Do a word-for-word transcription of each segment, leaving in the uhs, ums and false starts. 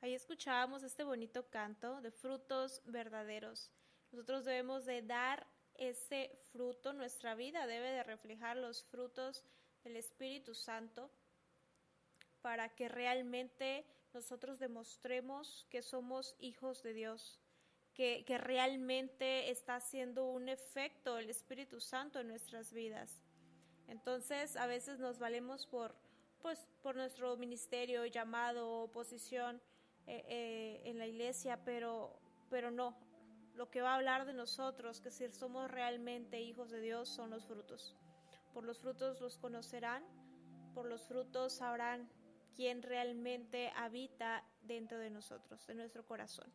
Ahí escuchábamos este bonito canto de frutos verdaderos. Nosotros debemos de dar ese fruto, nuestra vida debe de reflejar los frutos del Espíritu Santo para que realmente nosotros demostremos que somos hijos de Dios, que, que realmente está haciendo un efecto el Espíritu Santo en nuestras vidas. Entonces, a veces nos valemos por, pues, por nuestro ministerio, llamado, posición eh, eh, en la iglesia, pero, pero no. Lo que va a hablar de nosotros, que si somos realmente hijos de Dios, son los frutos. Por los frutos los conocerán, por los frutos sabrán quién realmente habita dentro de nosotros, de nuestro corazón.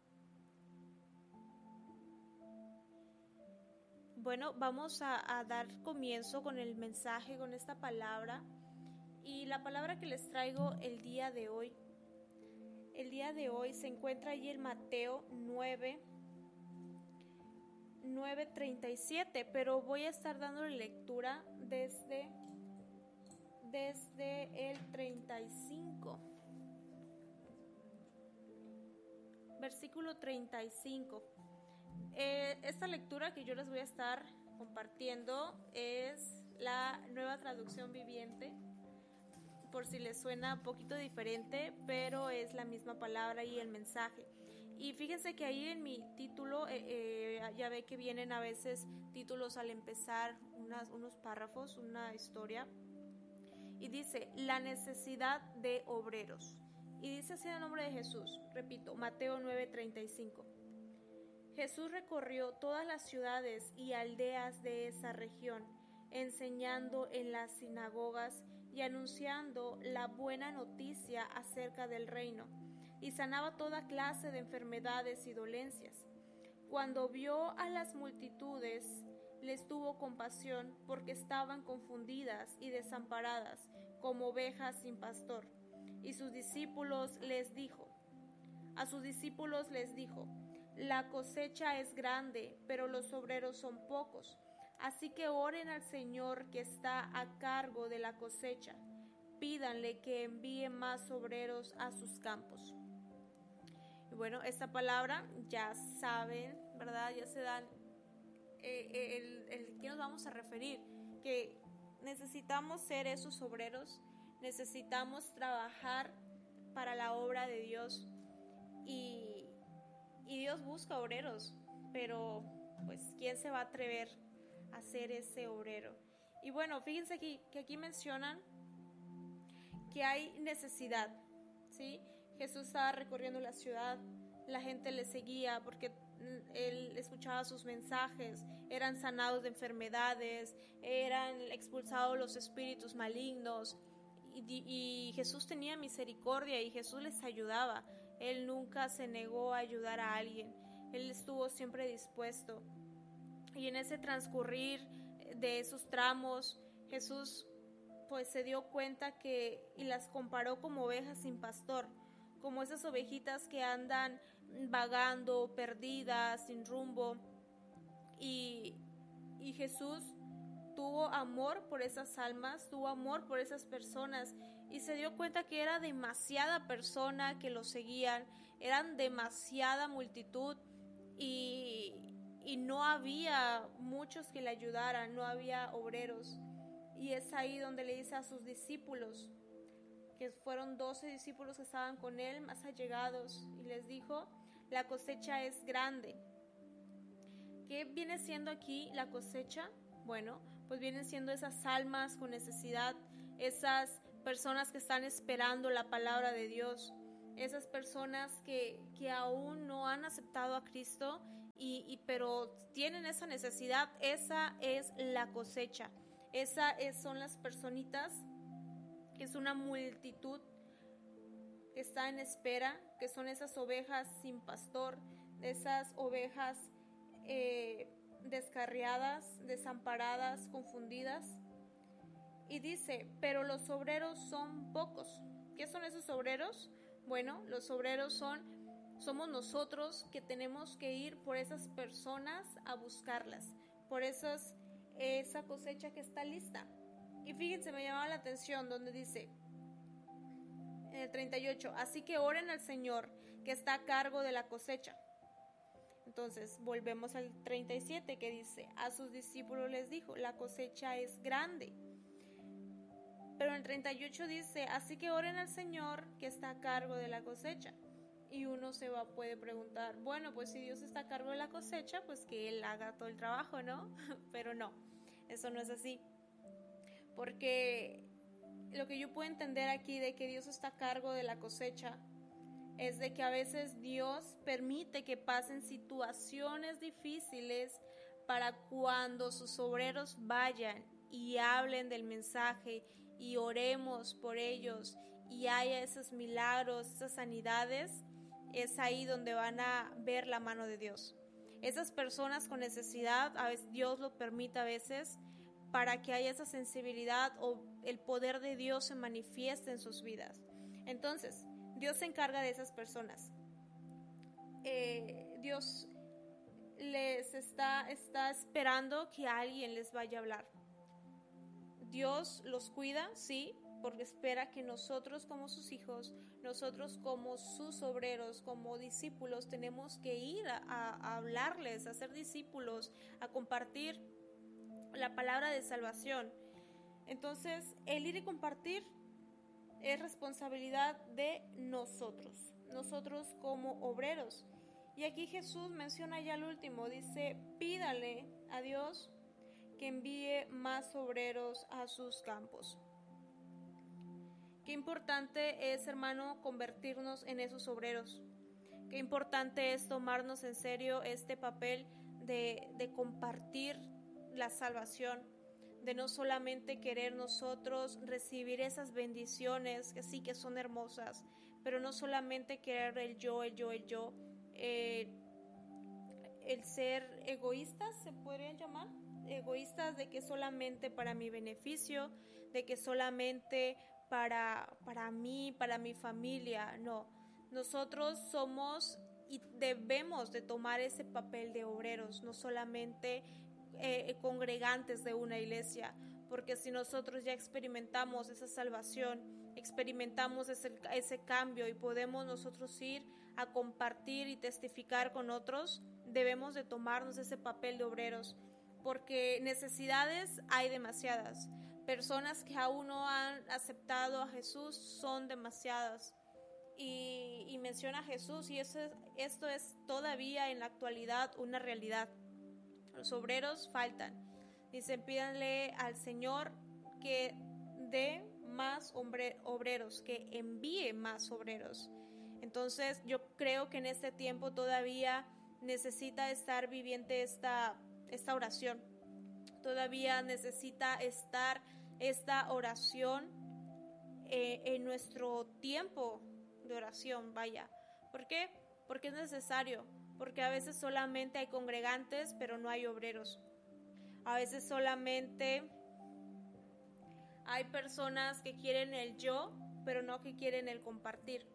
Bueno, vamos a, a dar comienzo con el mensaje, con esta palabra. Y la palabra que les traigo el día de hoy, el día de hoy se encuentra allí en Mateo nueve, nueve treinta y siete, pero voy a estar dándole lectura desde, desde el treinta y cinco. Versículo treinta y cinco. Eh, esta lectura que yo les voy a estar compartiendo es la Nueva Traducción Viviente, por si les suena un poquito diferente, pero es la misma palabra y el mensaje. Y fíjense que ahí en mi título, eh, eh, ya ve que vienen a veces títulos al empezar unas, unos párrafos, una historia, y dice, la necesidad de obreros. Y dice así en el nombre de Jesús, repito, Mateo nueve treinta y cinco. Jesús recorrió todas las ciudades y aldeas de esa región, enseñando en las sinagogas y anunciando la buena noticia acerca del reino, y sanaba toda clase de enfermedades y dolencias. Cuando vio a las multitudes, les tuvo compasión porque estaban confundidas y desamparadas como ovejas sin pastor. Y sus discípulos les dijo, a sus discípulos les dijo, la cosecha es grande, pero los obreros son pocos. Así que oren al Señor que está a cargo de la cosecha. Pídanle que envíe más obreros a sus campos. Y bueno, esta palabra ya saben, ¿verdad? Ya se dan eh, el, el que nos vamos a referir, que necesitamos ser esos obreros, necesitamos trabajar para la obra de Dios y, y Dios busca obreros, pero pues ¿quién se va a atrever a ser ese obrero? Y bueno, fíjense aquí, que aquí mencionan que hay necesidad, ¿sí? Jesús estaba recorriendo la ciudad, la gente le seguía porque él escuchaba sus mensajes, eran sanados de enfermedades, eran expulsados los espíritus malignos, y, y Jesús tenía misericordia y Jesús les ayudaba. Él nunca se negó a ayudar a alguien, él estuvo siempre dispuesto. Y en ese transcurrir de esos tramos, Jesús pues se dio cuenta que y las comparó como ovejas sin pastor, como esas ovejitas que andan vagando, perdidas, sin rumbo. Y, y Jesús tuvo amor por esas almas, tuvo amor por esas personas y se dio cuenta que era demasiada persona que lo seguían, eran demasiada multitud y, y no había muchos que le ayudaran, no había obreros. Y es ahí donde le dice a sus discípulos, que fueron doce discípulos que estaban con él, más allegados, y les dijo, la cosecha es grande. ¿Qué viene siendo aquí la cosecha? Bueno, pues vienen siendo esas almas con necesidad, esas personas que están esperando la palabra de Dios, esas personas que, que aún no han aceptado a Cristo, y, y, pero tienen esa necesidad. Esa es la cosecha. Esas es, son las personitas, que es una multitud que está en espera, que son esas ovejas sin pastor, esas ovejas eh, descarriadas, desamparadas, confundidas. Y dice, pero los obreros son pocos. ¿Qué son esos obreros? Bueno, los obreros son, somos nosotros que tenemos que ir por esas personas a buscarlas, por esas, esa cosecha que está lista. Y fíjense, me llamaba la atención donde dice, En el treinta y ocho, así que oren al Señor que está a cargo de la cosecha. Entonces volvemos al treinta y siete que dice, a sus discípulos les dijo, la cosecha es grande. Pero en el treinta y ocho dice, así que oren al Señor que está a cargo de la cosecha. Y uno se va, puede preguntar, bueno, pues si Dios está a cargo de la cosecha, pues que Él haga todo el trabajo, ¿no? Pero no, eso no es así. Porque lo que yo puedo entender aquí de que Dios está a cargo de la cosecha es de que a veces Dios permite que pasen situaciones difíciles para cuando sus obreros vayan y hablen del mensaje y oremos por ellos y haya esos milagros, esas sanidades, es ahí donde van a ver la mano de Dios. Esas personas con necesidad, a veces Dios lo permite a veces para que haya esa sensibilidad o el poder de Dios se manifieste en sus vidas. Entonces, Dios se encarga de esas personas. Eh, Dios les está, está esperando que alguien les vaya a hablar. Dios los cuida, sí, porque espera que nosotros como sus hijos, nosotros como sus obreros, como discípulos, tenemos que ir a, a hablarles, a ser discípulos, a compartir la palabra de salvación. Entonces, el ir y compartir es responsabilidad de nosotros, nosotros como obreros. Y aquí Jesús menciona ya el último, dice, pídale a Dios que envíe más obreros a sus campos. Qué importante es, hermano, convertirnos en esos obreros. Qué importante es tomarnos en serio este papel de, de compartir la salvación, de no solamente querer nosotros recibir esas bendiciones que sí que son hermosas, pero no solamente querer el yo, el yo, el yo, eh, el ser egoístas, se podrían llamar, egoístas de que solamente para mi beneficio, de que solamente para, para mí, para mi familia, no. Nosotros somos y debemos de tomar ese papel de obreros, no solamente eh, congregantes de una iglesia, porque si nosotros ya experimentamos esa salvación, experimentamos ese, ese cambio y podemos nosotros ir a compartir y testificar con otros, debemos de tomarnos ese papel de obreros, porque necesidades hay demasiadas. Personas que aún no han aceptado a Jesús son demasiadas. Y, y menciona a Jesús, y eso es, esto es todavía en la actualidad una realidad. Los obreros faltan. Dicen, pídanle al Señor que dé más hombre, obreros, que envíe más obreros. Entonces yo creo que en este tiempo todavía necesita estar viviente esta, esta oración. Todavía necesita estar esta oración eh, en nuestro tiempo de oración, vaya. ¿Por qué? Porque es necesario, porque a veces solamente hay congregantes, pero no hay obreros. A veces solamente hay personas que quieren el yo, pero no que quieren el compartir.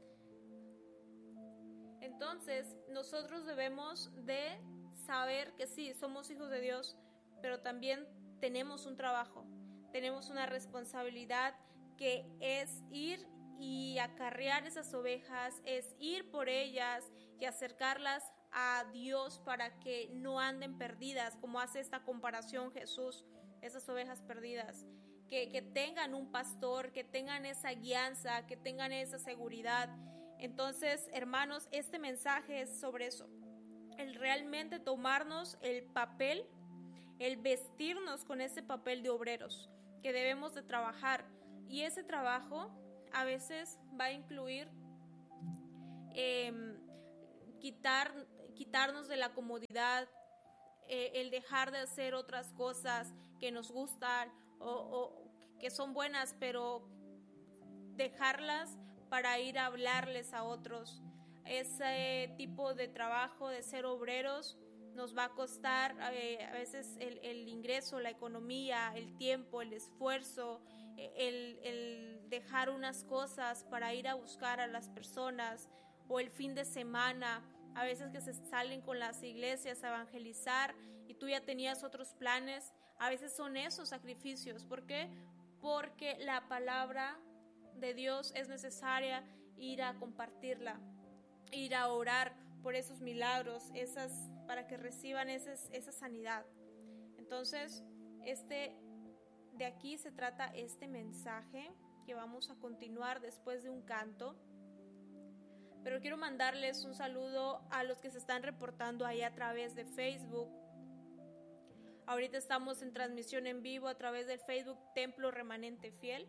Entonces, nosotros debemos de saber que sí, somos hijos de Dios, pero también tenemos un trabajo, tenemos una responsabilidad que es ir y acarrear esas ovejas, es ir por ellas y acercarlas a Dios para que no anden perdidas, como hace esta comparación Jesús, esas ovejas perdidas, que, que tengan un pastor, que tengan esa guianza, que tengan esa seguridad. Entonces, hermanos, este mensaje es sobre eso, el realmente tomarnos el papel, el vestirnos con ese papel de obreros, que debemos de trabajar, y ese trabajo a veces va a incluir eh, quitar, quitarnos de la comodidad, eh, el dejar de hacer otras cosas que nos gustan o, o que son buenas, pero dejarlas para ir a hablarles a otros. Ese tipo de trabajo de ser obreros nos va a costar eh, a veces el, el ingreso, la economía, el tiempo, el esfuerzo, el, el dejar unas cosas para ir a buscar a las personas, o el fin de semana, a veces que se salen con las iglesias a evangelizar y tú ya tenías otros planes. A veces son esos sacrificios. ¿Por qué? Porque la palabra de Dios es necesaria ir a compartirla, ir a orar por esos milagros, esas, para que reciban esas, esa sanidad. Entonces, este, de aquí se trata este mensaje que vamos a continuar después de un canto. Pero quiero mandarles un saludo a los que se están reportando ahí a través de Facebook. Ahorita estamos en transmisión en vivo a través del Facebook Templo Remanente Fiel.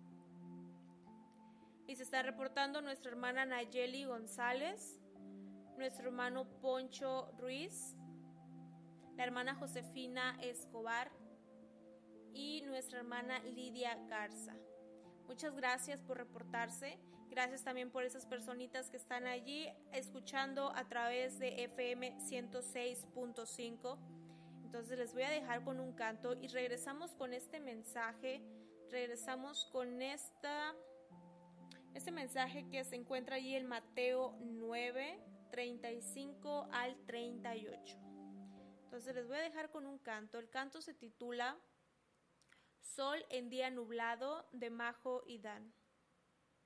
Y se está reportando nuestra hermana Nayeli González, nuestro hermano Poncho Ruiz, la hermana Josefina Escobar y nuestra hermana Lidia Garza. Muchas gracias por reportarse. Gracias también por esas personitas que están allí escuchando a través de F M ciento seis punto cinco. Entonces les voy a dejar con un canto y regresamos con este mensaje. Regresamos con esta, este mensaje que se encuentra allí en Mateo nueve, treinta y cinco al treinta y ocho. Entonces les voy a dejar con un canto. El canto se titula Sol en día nublado, de Majo y Dan.